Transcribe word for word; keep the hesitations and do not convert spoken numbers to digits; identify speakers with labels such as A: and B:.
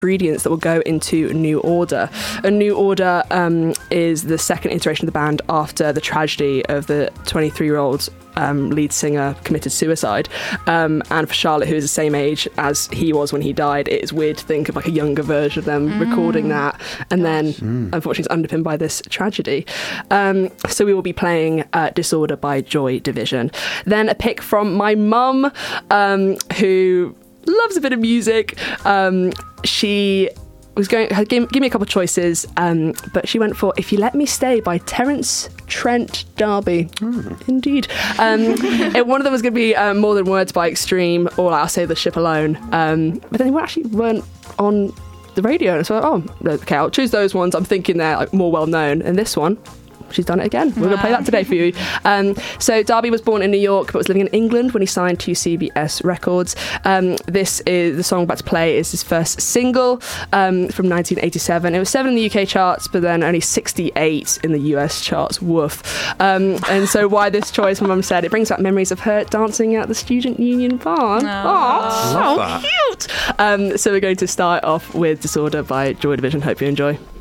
A: ingredients that will go into New Order. A New Order um, is the second iteration of the band after the tragedy of the twenty-three-year-old um, lead singer committed suicide. Um, and for Charlotte, who is the same age as he was when he died, it is weird to think of like a younger version of them mm. recording that. And then, mm. unfortunately, it's underpinned by this tragedy. Um, so we will be playing uh, Disorder by Joy Division. Then a pick from my mum, um, who loves a bit of music. Um, she was going, give, give me a couple of choices, um, but she went for If You Let Me Stay by Terence Trent D'Arby. Mm. Indeed. Um, and one of them was going to be um, More Than Words by Extreme, or I'll Say the Ship Alone. Um, but then they actually weren't on the radio. And so, oh, okay, I'll choose those ones. I'm thinking they're like more well known. And this one, she's done it again. We're wow. going to play that today for you. Um, so Darby was born in New York but was living in England when he signed to C B S Records. Um, this is the song I'm about to play is his first single um, from nineteen eighty-seven. It was seven in the U K charts, but then only sixty-eight in the U S charts. Woof. Um, and so why this choice? My mum said it brings back memories of her dancing at the Student Union Bar. Oh, so cute. Um, so we're going to start off with Disorder by Joy Division. Hope you enjoy.